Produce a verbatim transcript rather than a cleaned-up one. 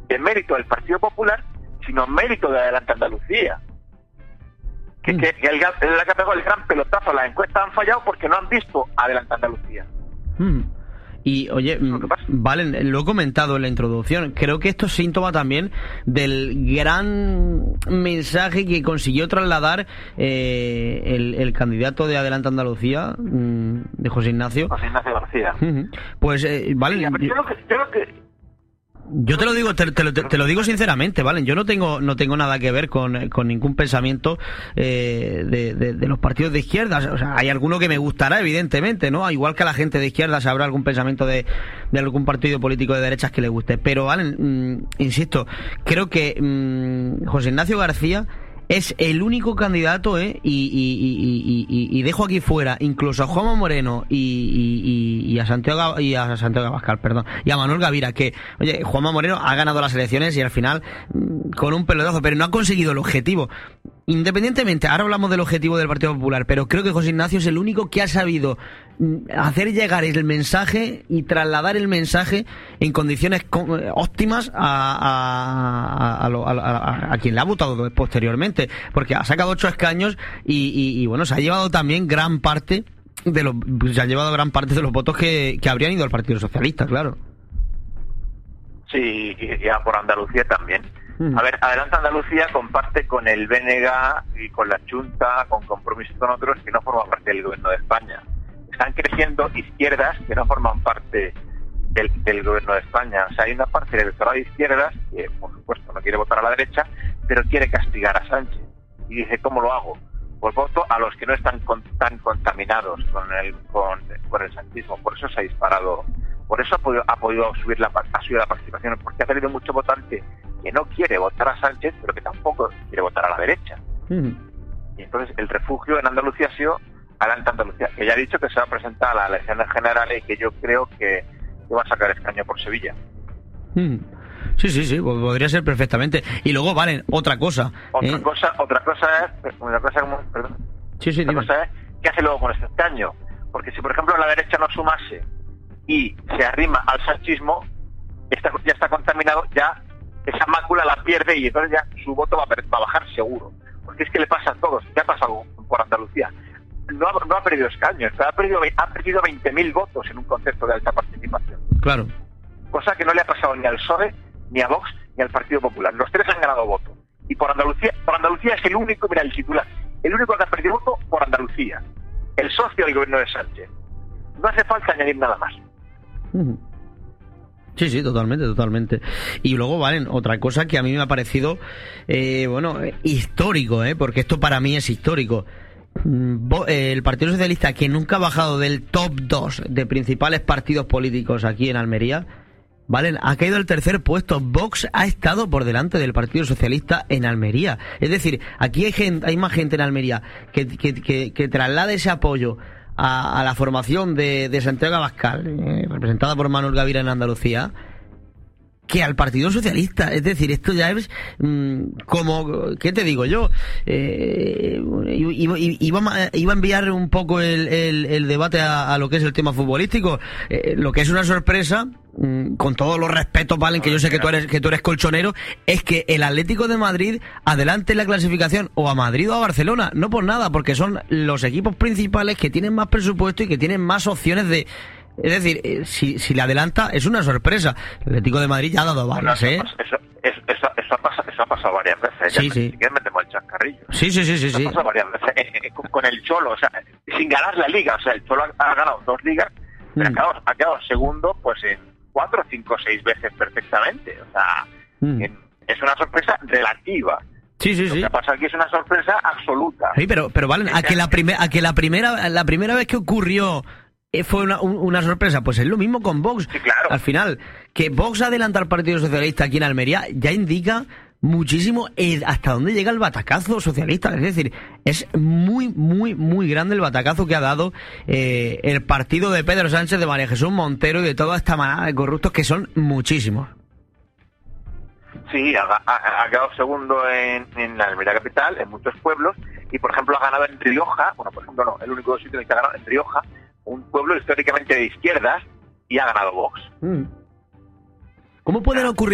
de mérito del Partido Popular, sino mérito de Adelante Andalucía. Que, mm. que, que el, el, la que pegó el gran pelotazo, las encuestas han fallado porque no han visto Adelante Andalucía. Mm. Y, oye, vale, lo he comentado en la introducción, creo que esto es síntoma también del gran mensaje que consiguió trasladar eh, el, el candidato de Adelante Andalucía, de José Ignacio. José Ignacio García. Pues, eh, vale... Sí, yo, lo que, yo lo que... Yo te lo digo, te, te, lo, te lo digo sinceramente, ¿vale? Yo no tengo no tengo nada que ver con, con ningún pensamiento eh, de, de, de los partidos de izquierdas. O sea, hay alguno que me gustará, evidentemente, ¿no? Igual que a la gente de izquierdas habrá algún pensamiento de, de algún partido político de derechas que le guste. Pero, ¿vale? Mm, insisto, creo que mm, José Ignacio García es el único candidato, ¿eh? Y, y, y, y, y dejo aquí fuera incluso a Juanma Moreno y, y, y a Santiago y a Santiago Abascal, perdón, y a Manuel Gavira, que, oye, Juanma Moreno ha ganado las elecciones y al final con un pelotazo, pero no ha conseguido el objetivo. Independientemente, ahora hablamos del objetivo del Partido Popular, pero creo que José Ignacio es el único que ha sabido hacer llegar el mensaje y trasladar el mensaje en condiciones óptimas a, a, a, a, a, a quien le ha votado posteriormente, porque ha sacado ocho escaños y, y, y bueno, se ha llevado también gran parte de los, se ha llevado gran parte de los votos que, que habrían ido al Partido Socialista, claro. Sí, y ya por Andalucía también. A ver, Adelante Andalucía comparte con el B N G y con la Junta, con Compromís con otros que no forman parte del gobierno de España. Están creciendo izquierdas que no forman parte del, del gobierno de España. O sea, hay una parte del electorado de izquierdas que, por supuesto, no quiere votar a la derecha, pero quiere castigar a Sánchez. Y dice, ¿cómo lo hago? Pues voto a los que no están con, tan contaminados con el, con, con el sanchismo. Por eso se ha disparado. Por eso ha podido, ha podido subir la, ha subido la participación, porque ha tenido mucho votante que no quiere votar a Sánchez, pero que tampoco quiere votar a la derecha. Mm. Y entonces el refugio en Andalucía ha sido Adelante Andalucía, que ya ha dicho que se va a presentar a las elecciones generales y que yo creo que, que va a sacar escaño por Sevilla. Mm. Sí, sí, sí, podría ser perfectamente. Y luego, vale, otra cosa. Otra ¿eh? cosa, otra cosa es, otra cosa, perdón, sí, sí, otra cosa es, ¿qué hace luego con este escaño? Porque si, por ejemplo, la derecha no sumase y se arrima al sanchismo, está, ya está contaminado, ya esa mácula la pierde y entonces ya su voto va a, va a bajar seguro. Porque es que le pasa a todos, ya ha pasado por Andalucía. No ha, no ha perdido escaños, ha perdido, ha perdido veinte mil votos en un contexto de alta participación. Claro. Cosa que no le ha pasado ni al P S O E, ni a Vox, ni al Partido Popular. Los tres han ganado votos. Y por Andalucía, por Andalucía es el único, mira el titular, el único que ha perdido voto por Andalucía. El socio del gobierno de Sánchez. No hace falta añadir nada más. Sí, sí, totalmente, totalmente. Y luego, valen, otra cosa que a mí me ha parecido, eh, bueno, histórico, ¿eh? Porque esto para mí es histórico. El Partido Socialista, que nunca ha bajado del top dos de principales partidos políticos aquí en Almería, ¿vale? Ha caído al tercer puesto. Vox ha estado por delante del Partido Socialista en Almería. Es decir, aquí hay gente, hay más gente en Almería que, que, que, que traslada ese apoyo a, a la formación de, de Santiago Abascal, eh, representada por Manuel Gavira en Andalucía, que al Partido Socialista. Es decir, esto ya es mmm, como, ¿qué te digo yo? Eh, iba, iba, iba a enviar un poco el, el, el debate a, a lo que es el tema futbolístico. Eh, lo que es una sorpresa, mmm, con todos los respetos, Valen, que yo sé que tú eres que tú eres colchonero, es que el Atlético de Madrid adelante en la clasificación o a Madrid o a Barcelona. No por nada, porque son los equipos principales que tienen más presupuesto y que tienen más opciones de... Es decir, eh, si, si le adelanta, es una sorpresa. El Atlético de Madrid ya ha dado varias, ¿eh? Eso, eso, eso, eso, ha pasado, eso ha pasado varias veces. Sí, ya sí. Si quieres metemos el chascarrillo. Sí, sí, sí, sí. Eso sí. ha pasado varias veces. Eh, eh, con, con el Cholo, o sea, sin ganar la liga. O sea, el Cholo ha, ha ganado dos ligas, pero mm. ha, quedado, ha quedado segundo pues en cuatro, cinco, seis veces perfectamente. O sea, mm. en, es una sorpresa relativa. Sí, sí, Lo sí. que pasa aquí es una sorpresa absoluta. Sí, pero, pero Valen, a que la primera, a que la primera, la primera vez que ocurrió fue una, una sorpresa, pues es lo mismo con Vox. Sí, claro. Al final, que Vox adelanta al Partido Socialista aquí en Almería ya indica muchísimo eh, hasta dónde llega el batacazo socialista. Es decir, es muy, muy, muy grande el batacazo que ha dado eh, el partido de Pedro Sánchez, de María Jesús Montero y de toda esta manada de corruptos, que son muchísimos. Sí, ha, ha, ha quedado segundo en, en la Almería capital, en muchos pueblos, y por ejemplo ha ganado en Rioja, bueno, por ejemplo no, el único sitio en el que ha ganado en Rioja, un pueblo históricamente de izquierdas, y ha ganado Vox. ¿Cómo pueden ocurrir